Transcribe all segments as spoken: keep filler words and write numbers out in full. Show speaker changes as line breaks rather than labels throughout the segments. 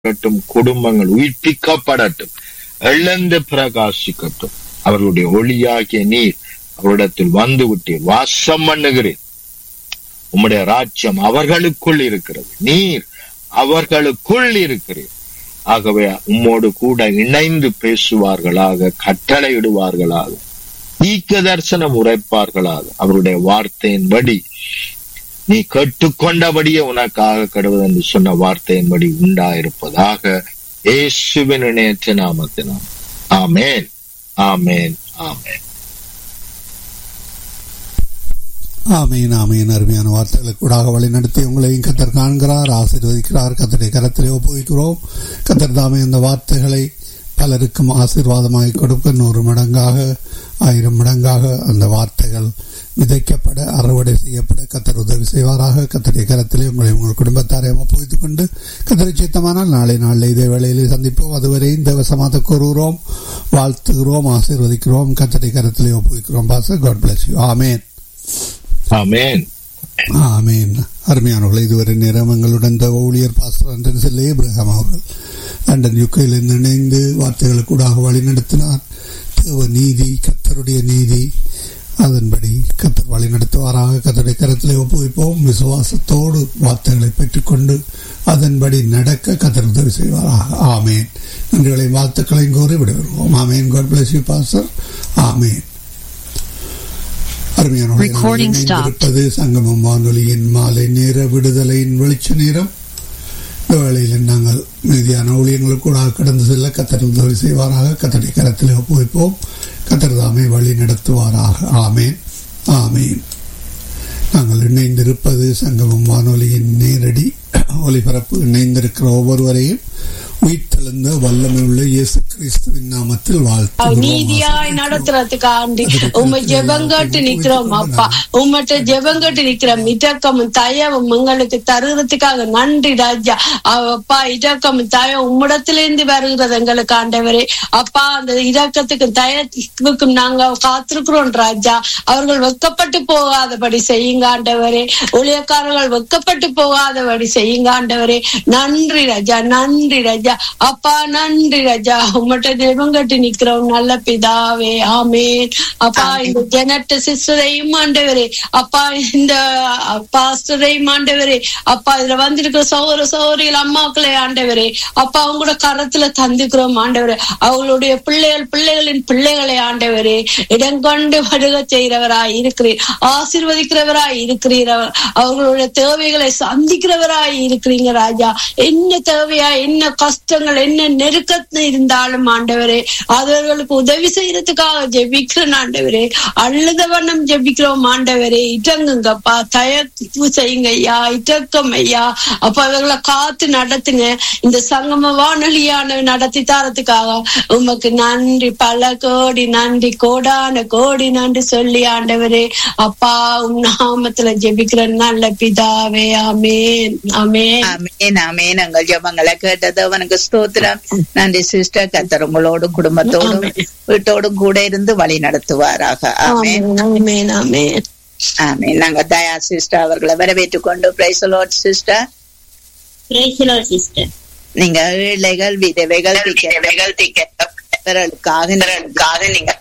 குடும்பங்கள் உயிர்ப்பிக்கப்படட்டும், எழுந்து பிரகாசிக்கட்டும். அவர்களுடைய ஒளியாகிய நீர் அவரிடத்தில் வந்து விட்டீர், வாசம் பண்ணுகிறேன். உம்முடைய ராஜ்யம் அவர்களுக்குள் இருக்கிறது, நீர் அவர்களுக்குள் இருக்கிறீர். ஆகவே உம்மோடு கூட இணைந்து பேசுவார்களாக, கட்டளையிடுவார்களாக, தீர்க்க தரிசனம் உரைப்பார்களாக. அவருடைய வார்த்தையின்படி நீ கேட்டுக்கொண்டபடியே உனக்காக கடவுள் என்று சொன்ன வார்த்தையின்படி உண்டாயிருப்பதாக. இயேசுவின் இணையற்ற நாமத்தினால் ஆமேன், ஆமேன், ஆமேன்.
ஆமீன், ஆமீன். அருமையான வார்த்தைகளுக்கு கூடாக வழி நடத்தி உங்களையும் கத்தர் காண்கிறார், ஆசீர்வதிக்கிறார். கத்தரை கரத்திலே ஒப்புவிக்கிறோம். கத்தர் தாமே அந்த வார்த்தைகளை பலருக்கும் ஆசீர்வாதமாய் கொடுக்க நூறு மடங்காக ஆயிரம் மடங்காக அந்த வார்த்தைகள் விதைக்கப்பட அறுவடை செய்யப்பட கத்தர் உதவி செய்வாராக. கத்தரை கரத்திலே உங்களை உங்கள் குடும்பத்தாரையும் ஒப்புவித்துக் கொண்டு கத்தரை சித்தமானால் நாளை நாளில் இதே வேளையிலே சந்திப்போம். அதுவரை இந்த வசமாக கூறுகிறோம், வாழ்த்துகிறோம், ஆசீர்வதிக்கிறோம். கத்தரை கரத்திலே ஒப்புவிக்கிறோம். Pastor, God bless you. ஆமேன்,
ஆமேன்,
ஆமேன். அருமையானவர்கள், இதுவரை நேரம் எங்களுடன் இந்த ஊழியர் பாஸ்டர் அண்டன் செல்லே இப்ராஹிம் அவர்கள் லண்டன் யுக்கையிலிருந்து இணைந்து வார்த்தைகளுக்கூடாக வழி நடத்தினார். தேவ நீதி, கத்தருடைய நீதி, அதன்படி கத்தர் வழி நடத்துவாராக. கத்தருடைய கரத்திலே ஒப்புவிப்போம். விசுவாசத்தோடு வார்த்தைகளை பெற்றுக்கொண்டு அதன்படி நடக்க கத்தர் உதவி செய்வாராக. ஆமேன். நன்றிகளையும் வாழ்த்துக்களையும் கூறி விடைபெறுவோம். ஆமேன். God bless you pastor. ஆமேன். அருமையான சங்கமம் வானொலியின் மாலை நேர விடுதலையின் வெளிச்ச நேரம். இந்த வேளையில் நாங்கள் மீதியான ஊழியங்களுக்கு கூட கடந்து செல்ல கத்தர் உதவி செய்வாராக. கத்தரை கரத்தில் ஒப்புவிப்போம். கத்தர் தாமே வழி நடத்துவாராக. ஆமேன், ஆமேன். நாங்கள் இணைந்திருப்பது சங்கமம் வானொலியின் நேரடி ஒலிபரப்பு. இணைந்திருக்கிற ஒவ்வொருவரையும் உயிர்த்தெழுந்த வல்லமை உள்ள இயேசு கிறிஸ்துவின் நாமத்தில் வாழ்த்து.
நீதியாய் நடத்துறதுக்காண்டி உண்மை ஜெபங்கட்டு நிக்கிறோம் அப்பா. உம்மட்ட ஜெபங்கட்டு நிக்கிறோம். இதக்கமும் தயவும் உங்களுக்கு தருகிறதுக்காக நன்றி ராஜா. அப்பா, இதக்கமும் தயம் உம்மிடத்திலிருந்து வருகிறது எங்களுக்கு ஆண்டவரே. அப்பா, அந்த இதக்கத்துக்கும் தயத்துக்கும் நாங்க காத்திருக்கிறோம் ராஜா. அவர்கள் வெக்கப்பட்டு போகாதபடி செய்யுங்க ஆண்டவரே. ஊழியக்காரர்கள் வெக்கப்பட்டு போகாதபடி செய்யுங்க ஆண்டவரே. நன்றி ராஜா, நன்றி ராஜா. அப்பா, நன்றி ராஜா. உம்மட்ட ஜெபங்கட்டு நிக்கிறோம் நல்ல பிதாவே. ஆமேன். அப்பா, இந்த ஜெனட் சிஸ்டரையும் ஆண்டவரே, அப்பா இந்த பாஸ்டரையும் ஆண்டவரே, அப்பா இதுல வந்திருக்கிற சகோதர சகோதரிகள் அம்மாக்களை ஆண்டவரே, அப்பா அவங்களோட கரத்துல தந்துக்கிறோம் ஆண்டவரே. அவங்களுடைய பிள்ளைகள் பிள்ளைகளின் பிள்ளைகளை ஆண்டவரே இடங்கொண்டு வருக செய்கிறவராய் இருக்கிறீர், ஆசீர்வதிக்கிறவராய் இருக்கிறீர். அவர்களுடைய தேவைகளை சந்திக்கிறவராய் இருக்கிறீங்க ராஜா. என்ன தேவையா, என்ன கஷ்டங்கள், என்ன நெருக்கத்தில் இருந்தாலும் ஆண்டவரே அவர்களுக்கு உதவி செய்யறதுக்காக ஜெபிக்கிறோம் ஆண்டவரே. அழுத வண்ணம் ஜெபிக்கிறோம் ஆண்டவரே. இட்டங்குங்கப்பா, தயப்பு செய்யுங்க ஐயா, இட்டக்கம் ஐயா. அப்ப அவர்களை காத்து நடத்துங்க. இந்த சங்கம வானொலியான நடத்தி தாரத்துக்காக உமக்கு நன்றி, பல கோடி நன்றி, கோடான கோடி நன்றி சொல்லி ஆண்டவரே அப்பா உம் நாமத்துல ஜெபிக்கிற நல்ல பிதாவே. ஆமேன், ஆமேன்,
ஆமேன், ஆமேன். எங்கள் ஜெபங்களை கேட்டது அவனுக்கு ஸ்தோத்திரம். நன்றி சிஸ்டர். கர்த்தர் உங்களோடு குடும்பத்தோடும் வீட்டோடும் கூட இருந்து வழி நடத்துவாராக. ஆமேன்,
ஆமேன், ஆமேன்,
ஆமேன். நாங்க தயா சிஸ்டர் அவர்களை வரவேற்றுக் கொண்டு praise the Lord sister.
Praise the Lord sister.
நீங்க ஏழைகள், விதவைகள், விதவைகள் திக்கற்றவர்களுக்காக நீங்க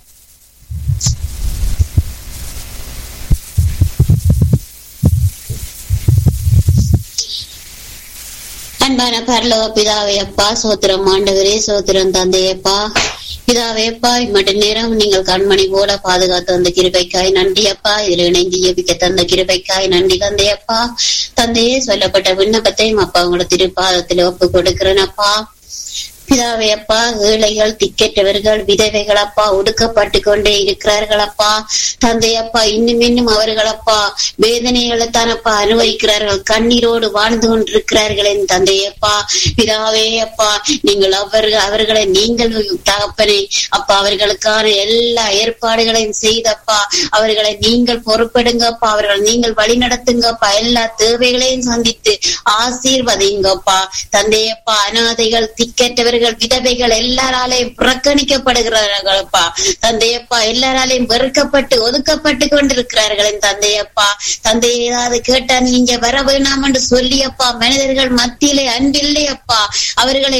அன்பான பரலோக பிதாவே அப்பா, சோத்திரம் ஆண்டவரே, சோத்திரம் தந்தையப்பா, பிதாவேப்பா. இம்மட்ட நேரம் நீங்கள் கண்மணி போல பாதுகாத்து வந்த கிருபைக்காய் நன்றி அப்பா. இதில் இணைந்து ஜெபிக்க தந்த கிருபைக்காய் நன்றி தந்தையப்பா. தந்தையே சொல்லப்பட்ட விண்ணப்பத்தையும் அப்பா உங்களோட திருப்பாதத்தில் ஒப்பு கொடுக்கிறேன் அப்பா. பிதாவே அப்பா, ஏழைகள், திக்கற்றவர்கள், விதவைகள் அப்பா ஒடுக்கப்பட்டு கொண்டே இருக்கிறார்கள் அப்பா. தந்தையப்பா, இன்னும் இன்னும் அவர்கள் அப்பா வேதனைகளை தானப்பா அனுபவிக்கிறார்கள், கண்ணீரோடு வாழ்ந்து கொண்டிருக்கிறார்கள் என் தந்தையப்பா. பிதாவே அப்பா, நீங்கள் அவர்கள் அவர்களை நீங்கள் தகப்பனே அப்பா அவர்களுக்கான எல்லா ஏற்பாடுகளையும் செய்தப்பா அவர்களை நீங்கள் பொறுப்பெடுங்கப்பா. அவர்கள் நீங்கள் வழி நடத்துங்கப்பா. எல்லா தேவைகளையும் சந்தித்து ஆசீர்வதிங்கப்பா. தந்தையப்பா, அநாதைகள், திக்கற்றவர்கள் அனாதைகள் விதவைகள் எல்லாராலையும் புறக்கணிக்கப்படுகிறார்களப்பா தந்தையப்பா, எல்லாராலையும் வெறுக்கப்பட்டு ஒதுக்கப்பட்டு கொண்டிருக்கிறார்கள் தந்தையப்பா. தந்தை ஏதாவது கேட்டா நீங்க வர வேணாம் என்று சொல்லியப்பா மனிதர்கள் மத்தியிலே அன்பில்லையப்பா, அவர்களை